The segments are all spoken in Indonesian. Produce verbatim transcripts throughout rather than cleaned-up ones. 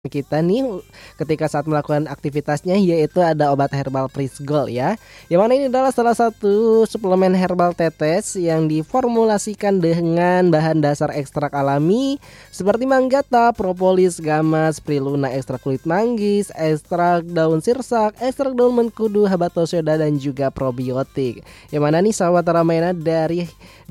kita nih ketika saat melakukan aktivitasnya, yaitu ada obat herbal Prisgol ya. Yang mana ini adalah salah satu suplemen herbal tetes yang diformulasikan dengan bahan dasar ekstrak alami seperti manggata, propolis, gamas, spirulina, ekstrak kulit manggis, ekstrak daun sirsak, ekstrak daun mengkudu, habatosyoda dan juga probiotik. Yang mana nih sahabat Ramayana, dari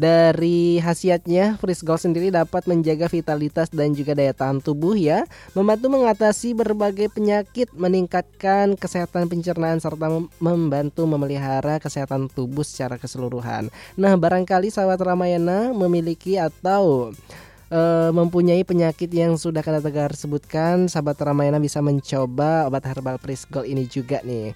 dari khasiatnya Prisgol sendiri dapat menjaga vitalitas dan juga daya tahan tubuh ya, membantu mengatasi berbagai penyakit, meningkatkan kesehatan pencernaan serta mem- membantu memelihara kesehatan tubuh secara keseluruhan. Nah, barangkali sahabat Ramayana memiliki atau e, mempunyai penyakit yang sudah Kanda Tegar sebutkan, sahabat Ramayana bisa mencoba obat herbal Prisgol ini juga nih.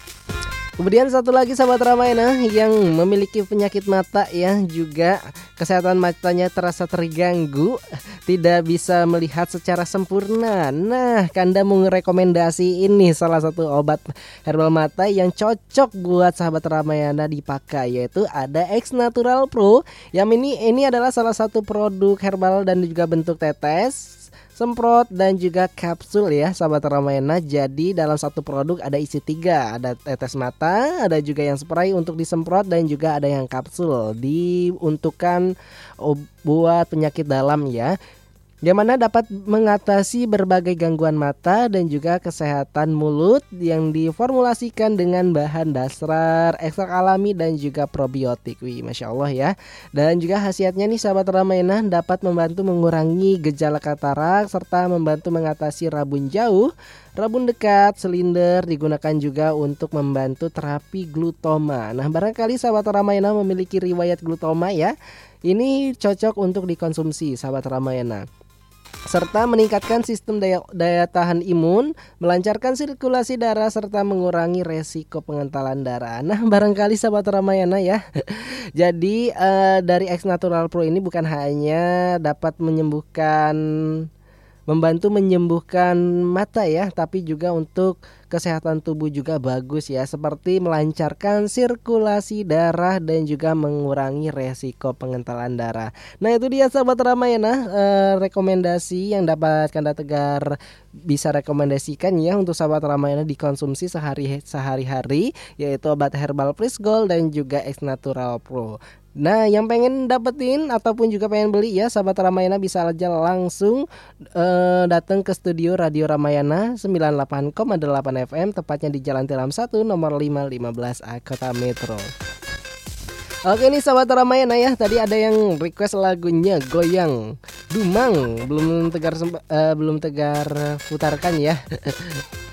Kemudian satu lagi sahabat Ramayana yang memiliki penyakit mata ya, juga kesehatan matanya terasa terganggu, tidak bisa melihat secara sempurna. Nah, Kanda mau ngerekomendasi ini salah satu obat herbal mata yang cocok buat sahabat Ramayana dipakai, yaitu ada X Natural Pro. Yang ini ini adalah salah satu produk herbal dan juga bentuk tetes, semprot dan juga kapsul ya sahabat Ramayana. Jadi dalam satu produk ada isi tiga, ada tetes mata, ada juga yang spray untuk disemprot dan juga ada yang kapsul diuntukkan buat penyakit dalam ya, yang mana dapat mengatasi berbagai gangguan mata dan juga kesehatan mulut, yang diformulasikan dengan bahan dasar ekstrak alami dan juga probiotik. Wih, Masya Allah ya. Dan juga khasiatnya nih sahabat Ramayana, dapat membantu mengurangi gejala katarak serta membantu mengatasi rabun jauh, rabun dekat, silinder. Digunakan juga untuk membantu terapi glutoma. Nah, barangkali sahabat Ramayana memiliki riwayat glutoma ya, ini cocok untuk dikonsumsi sahabat Ramayana, serta meningkatkan sistem daya, daya tahan imun, melancarkan sirkulasi darah serta mengurangi resiko pengentalan darah. Nah, barangkali sahabat Ramayana ya. Jadi uh, dari X Natural Pro ini bukan hanya dapat menyembuhkan, membantu menyembuhkan mata ya, tapi juga untuk kesehatan tubuh juga bagus ya, seperti melancarkan sirkulasi darah dan juga mengurangi resiko pengentalan darah. Nah, itu dia sahabat Ramayana, eh, rekomendasi yang dapat Kanda Tegar bisa rekomendasikan ya untuk sahabat Ramayana dikonsumsi sehari sehari-hari, yaitu obat herbal Prisgol dan juga X Natural Pro. Nah, yang pengen dapetin ataupun juga pengen beli ya sahabat Ramayana, bisa aja langsung uh, datang ke studio Radio Ramayana sembilan puluh delapan koma delapan F M, tepatnya di Jalan Tiram satu nomor lima lima belas A, Kota Metro. Oke nih sahabat Ramayana ya, tadi ada yang request lagunya Goyang Dumang, belum Tegar uh, belum Tegar putarkan ya.